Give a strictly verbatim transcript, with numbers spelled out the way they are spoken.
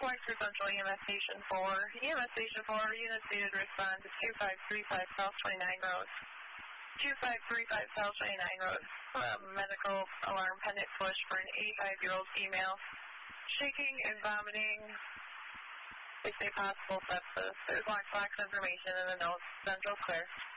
Flight to Central E M S Station four. E M S Station four, units needed to respond to two five three five South twenty-nine Road. two five three five South twenty-nine Road. Uh, medical alarm pendant push for an eighty-five-year-old female. Shaking and vomiting. They say possible sepsis. There's lockbox information in the notes. Central clear.